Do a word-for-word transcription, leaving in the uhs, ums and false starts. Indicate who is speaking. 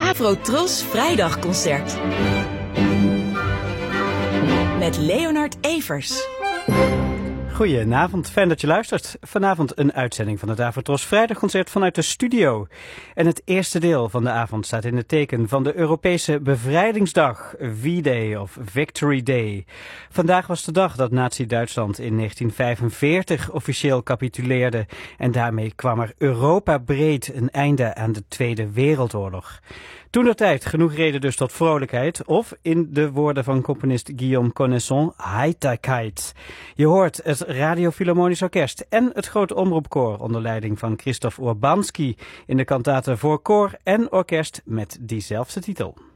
Speaker 1: Avrotros Vrijdagconcert. Met Leonard Evers.
Speaker 2: Goedenavond, fijn dat je luistert. Vanavond een uitzending van het Avrotros Vrijdagconcert vanuit de studio. En het eerste deel van de avond staat in het teken van de Europese Bevrijdingsdag, V-Day of Victory Day. Vandaag was de dag dat Nazi-Duitsland in negentien vijfenveertig officieel capituleerde. En daarmee kwam er Europa breed een einde aan de Tweede Wereldoorlog. Toentertijd genoeg reden dus tot vrolijkheid, of in de woorden van componist Guillaume Connaisson, Heiterkeit. Je hoort het Radio Philharmonisch Orkest en het Grote Omroepkoor onder leiding van Krzysztof Urbanski in de kantate voor koor en orkest met diezelfde titel.